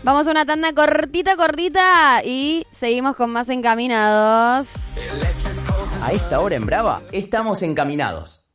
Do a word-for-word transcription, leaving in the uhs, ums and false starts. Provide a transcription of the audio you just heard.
Vamos a una tanda cortita, cortita y seguimos con más Encaminados. A esta hora en Brava estamos encaminados.